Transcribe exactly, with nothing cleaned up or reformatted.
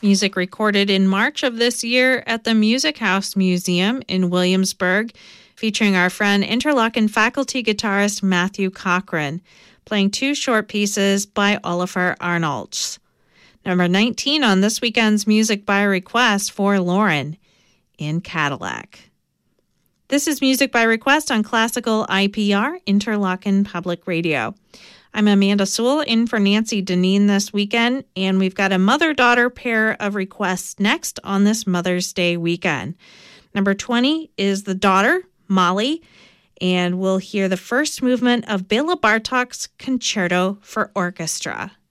Music recorded in March of this year at the Music House Museum in Williamsburg, featuring our friend Interlochen faculty guitarist Matthew Cochran, playing two short pieces by Olafur Arnalds. Number nineteen on this weekend's Music by Request for Lauren, In Cadillac. This is Music by Request on Classical I P R, Interlochen Public Radio. I'm Amanda Sewell in for Nancy Deneen this weekend, and we've got a mother-daughter pair of requests next on this Mother's Day weekend. Number twenty is the daughter, Molly, and we'll hear the first movement of Bela Bartok's Concerto for Orchestra.